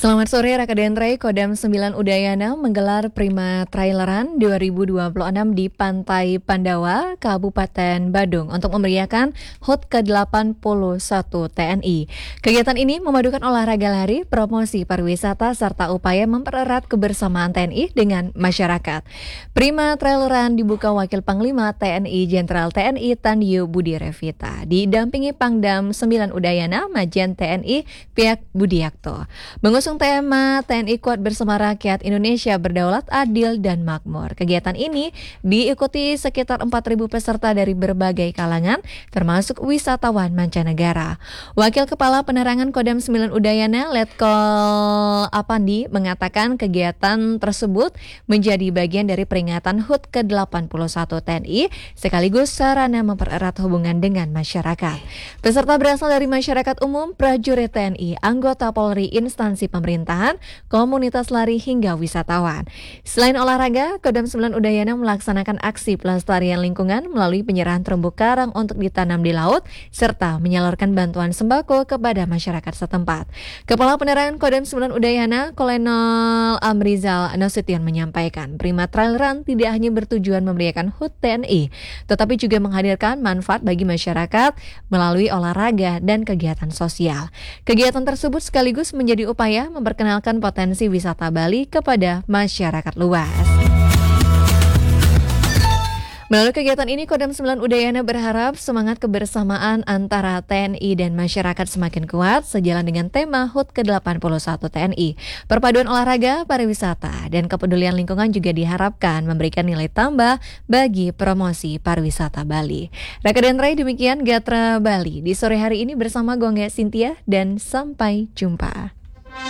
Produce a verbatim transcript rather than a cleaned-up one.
Selamat sore Raka Dentre, Kodam sembilan Udayana menggelar Prima Traileran dua ribu dua puluh enam di Pantai Pandawa, Kabupaten Badung untuk memeriahkan H U T ke delapan puluh satu T N I. Kegiatan ini memadukan olahraga lari, promosi pariwisata, serta upaya mempererat kebersamaan T N I dengan masyarakat. Prima Traileran dibuka Wakil Panglima T N I Jenderal T N I Tandio Budi Revita, didampingi Pangdam sembilan Udayana, Majen T N I Pihak Budiakto. Mengusung tema T N I Kuat Bersama Rakyat Indonesia Berdaulat, Adil, dan Makmur. Kegiatan ini diikuti sekitar empat ribu peserta dari berbagai kalangan, termasuk wisatawan mancanegara. Wakil Kepala Penerangan Kodam sembilan Udayana, Letkol Apandi, mengatakan kegiatan tersebut menjadi bagian dari peringatan H U T ke delapan puluh satu T N I, sekaligus sarana mempererat hubungan dengan masyarakat. Peserta berasal dari masyarakat umum, prajurit T N I, anggota Polri, instansi pemerintahan, komunitas lari, hingga wisatawan. Selain olahraga, Kodam sembilan Udayana melaksanakan aksi pelestarian lingkungan melalui penyerahan terumbu karang untuk ditanam di laut, serta menyalurkan bantuan sembako kepada masyarakat setempat. Kepala Penerangan Kodam sembilan Udayana, Kolonel Amrizal Nasution, menyampaikan, Prima Traileran tidak hanya bertujuan memeriahkan H U T T N I, tetapi juga menghadirkan manfaat bagi masyarakat melalui olahraga dan kegiatan sosial. Kegiatan tersebut sekaligus menjadi upaya memperkenalkan potensi wisata Bali kepada masyarakat luas. Melalui kegiatan ini, Kodam sembilan Udayana berharap semangat kebersamaan antara T N I dan masyarakat semakin kuat sejalan dengan tema H U T ke delapan puluh satu T N I. Perpaduan olahraga, pariwisata, dan kepedulian lingkungan juga diharapkan memberikan nilai tambah bagi promosi pariwisata Bali. Raka Dentre, demikian Gatra Bali di sore hari ini bersama Gongga Cynthia, dan sampai jumpa.